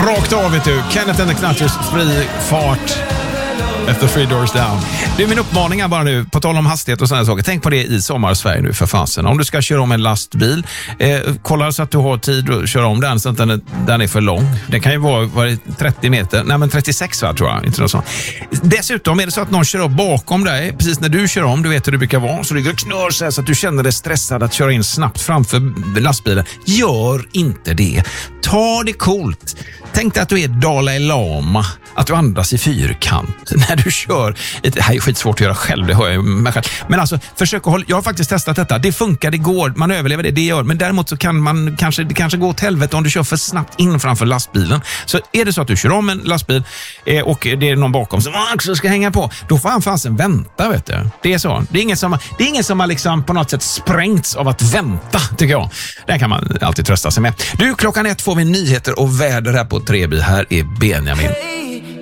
Rakt av, vet du. Kenneth and the Knatters, fri fart efter 3 doors down. Det är min uppmaning här bara nu, på tal om hastighet och sådana saker. Tänk på det i sommar-Sverige nu för fasen. Om du ska köra om en lastbil, kolla så att du har tid att köra om den så att den är för lång. Det kan ju vara 30 meter, nej men 36 va, tror jag. Inte något sånt. Dessutom är det så att någon kör upp bakom dig, precis när du kör om, du vet hur det brukar vara, så ligger och knör så här så att du känner dig stressad att köra in snabbt framför lastbilen. Gör inte det. Ta det coolt. Tänk dig att du är Dalai Lama, att du andas i fyrkant när du kör. Det här är skitsvårt att göra själv, det hör jag mig själv. Men alltså, försök att hålla, jag har faktiskt testat detta. Det funkar, det går, man överlever det gör. Men däremot så kan man det kanske gå åt helvete om du kör för snabbt in framför lastbilen. Så är det så att du kör om en lastbil och det är någon bakom som också ska hänga på, då får han fansen vänta, vet du. Det är så. Det är ingen som har liksom på något sätt sprängts av att vänta, tycker jag. Det kan man alltid trösta sig med. Du, 1:00 får vi nyheter och väder här på Treby. Här är Benjamin.